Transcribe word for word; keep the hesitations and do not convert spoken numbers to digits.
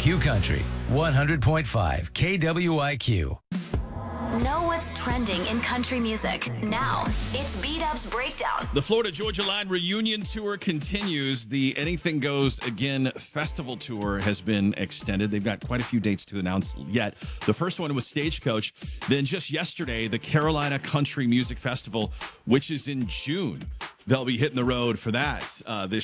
Q Country, one hundred point five K W I Q. Know what's trending in country music. Now, it's B-Dub's Breakdown. The Florida Georgia Line reunion tour continues. The Anything Goes Again festival tour has been extended. They've got quite a few dates to announce yet. The first one was Stagecoach. Then just yesterday, the Carolina Country Music Festival, which is in June. They'll be hitting the road for that uh, this